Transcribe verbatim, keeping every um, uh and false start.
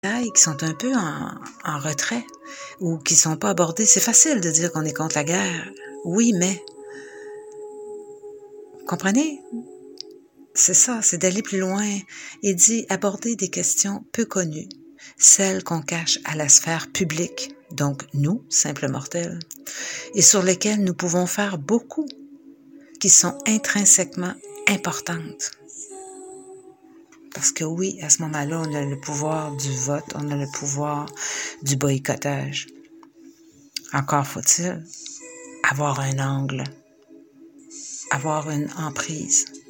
batailles qui sont un peu en, en retrait ou qui ne sont pas abordées. C'est facile de dire qu'on est contre la guerre. Oui, mais... Vous comprenez? C'est ça, c'est d'aller plus loin et d'y aborder des questions peu connues, celles qu'on cache à la sphère publique, donc nous, simples mortels, et sur lesquelles nous pouvons faire beaucoup, qui sont intrinsèquement importantes. Parce que oui, à ce moment-là, on a le pouvoir du vote, on a le pouvoir du boycottage. Encore faut-il avoir un angle, avoir une emprise.